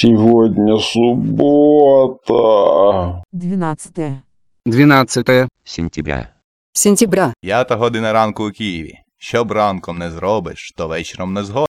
Сегодня суббота. 12 сентября. Сентября. 5 година ранку у Києві. Що б ранком не зробиш, то вечором не згодиш.